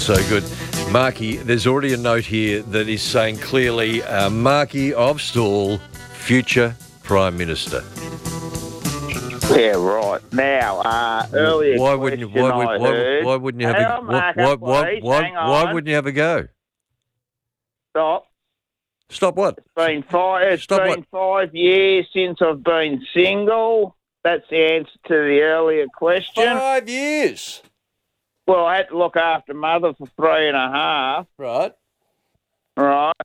So good. Marky, there's already a note here that is saying clearly, Marky of Stawell, future Prime Minister. Yeah, right. Now, earlier Why question wouldn't you? I heard. Why wouldn't you have Hang a? on, Marco, please. Hang on. Why wouldn't you have a go? Stop. Stop what? It's been 5 years since I've been single. That's the answer to the earlier question. 5 years. Well, I had to look after mother for 3.5. Right. Right.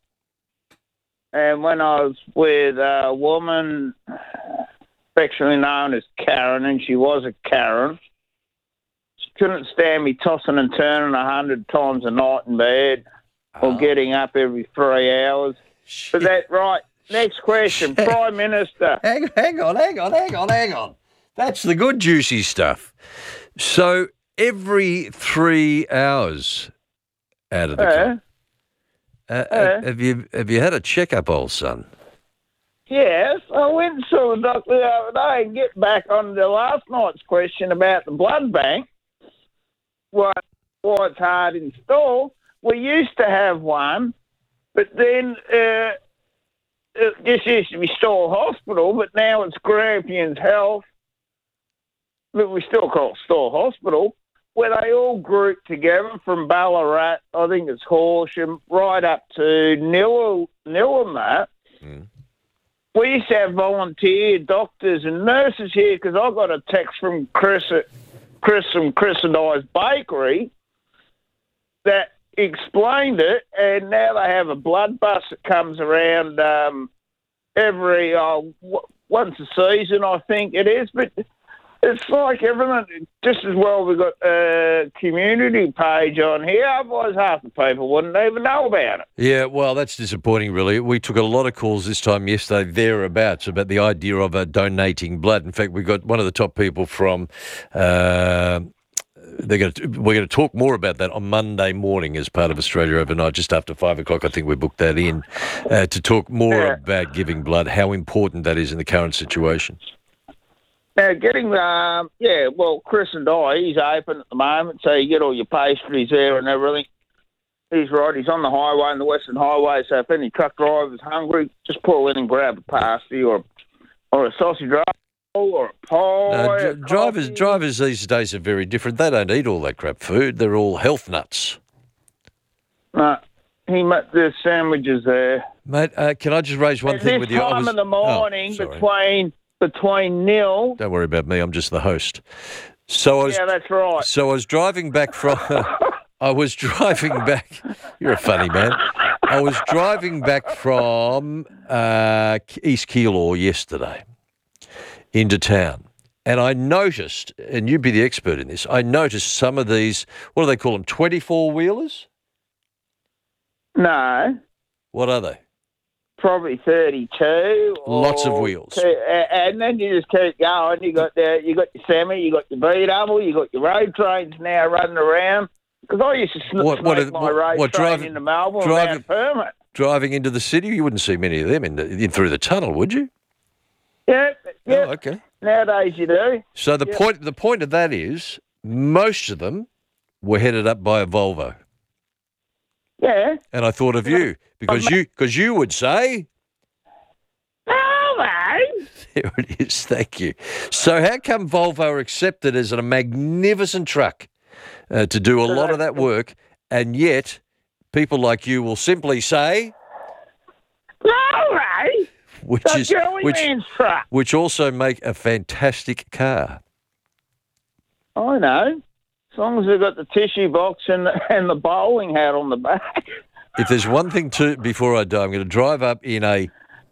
And when I was with a woman affectionately known as Karen, and she was a Karen, she couldn't stand me tossing and turning 100 times a night in bed or getting up every 3 hours. But that, right, next question, Prime Minister. Hang on. That's the good juicy stuff. So every 3 hours out of the clock. Have you had a checkup, old son? Yes, I went and saw the doctor the other day and get back on the last night's question about the blood bank. Why it's hard in Stawell. We used to have one, but then it just used to be Stawell Hospital, but now it's Grampians Health. But we still call it Stawell Hospital, where they all group together from Ballarat, I think it's Horsham, right up to Newell and that. We used to have volunteer doctors and nurses here because I got a text from Chris from Chris and I's Bakery that explained it, and now they have a blood bus that comes around every once a season, I think it is. But it's like everything, just as well we've got a community page on here, otherwise half the people wouldn't even know about it. Yeah, well, that's disappointing, really. We took a lot of calls this time yesterday thereabouts about the idea of donating blood. In fact, we got one of the top people from... we're going to talk more about that on Monday morning as part of Australia Overnight, just after 5 o'clock. I think we booked that in to talk more about giving blood, how important that is in the current situation. Now, Chris and I, he's open at the moment, so you get all your pastries there and everything. He's right, he's on the highway, on the Western Highway, so if any truck driver's hungry, just pull in and grab a pasty or a sausage roll or a pie. Drivers these days are very different. They don't eat all that crap food. They're all health nuts. No, there's sandwiches there. Mate, can I just raise one thing with you? This time in the morning between nil. Don't worry about me. I'm just the host. Yeah, that's right. So I was driving back from. You're a funny man. I was driving back from East Keilor yesterday into town, and I noticed, and you'd be the expert in this. I noticed some of these. What do they call them? 24-wheelers? No. What are they? Probably 32. Lots of wheels. And then you just keep going. You got your semi, you got your B-double, you got your road trains now running around. Because I used to sneak my road train into Melbourne without a permit. Driving into the city, you wouldn't see many of them in through the tunnel, would you? Yeah. Oh, okay. Nowadays you do. So the point of that is most of them were headed up by a Volvo. Yeah. And I thought of you because you would say, Volvo. There it is. Thank you. So how come Volvo are accepted as a magnificent truck to do a lot of that work, and yet people like you will simply say, Volvo. Which also make a fantastic car. I know. As long as they've got the tissue box and the bowling hat on the back. If there's one thing before I die, I'm going to drive up in a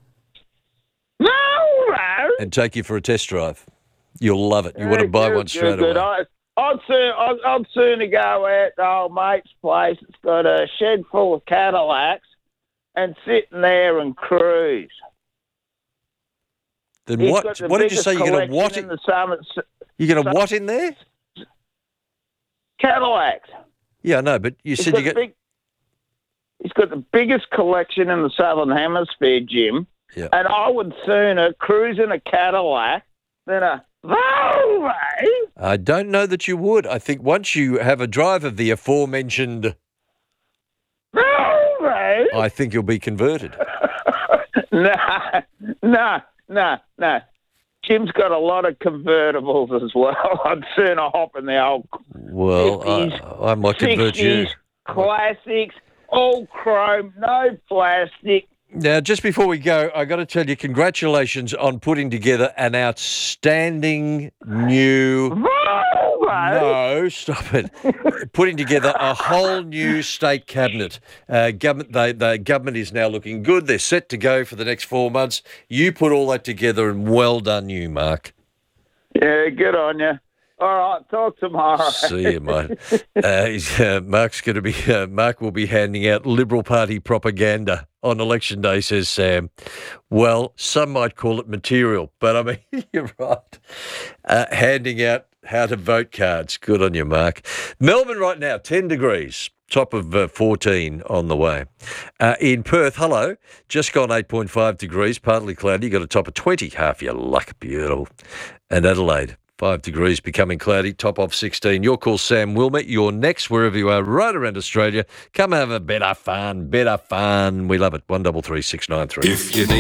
Volvo and take you for a test drive. You'll love it. You want to buy one straight away. I'd sooner go out to old mate's place. It's got a shed full of Cadillacs and sit in there and cruise. Then what? What did you say? You're going to what? You're going to what in there? Cadillacs. Yeah, I know, but you said you get. He's got the biggest collection in the Southern Hemisphere, Jim. Yeah. And I would sooner cruise in a Cadillac than a Volvo I don't know that you would. I think once you have a drive of the aforementioned, No, I think you'll be converted. no. Jim's got a lot of convertibles as well. I'd sooner hop in the old Well, 50s, I might convert you. 60s, classics, all chrome, no plastic. Now, just before we go, I got to tell you, congratulations on putting together an outstanding new. No, stop it. Putting together a whole new state cabinet. The government is now looking good. They're set to go for the next 4 months. You put all that together, and well done, you, Mark. Yeah, good on you. All right, talk tomorrow. See you, mate. Mark will be handing out Liberal Party propaganda on election day, says Sam. Well, some might call it material, but I mean, you're right. Handing out how to vote cards. Good on you, Mark. Melbourne right now, 10 degrees. Top of 14 on the way. In Perth, hello, just gone 8.5 degrees, partly cloudy. Got a top of 20, half your luck, beautiful. And Adelaide, 5 degrees, becoming cloudy, top of 16. Your call, Sam Wilmer. You're next, wherever you are, right around Australia. Come have a bit of fun. We love it. 133 693.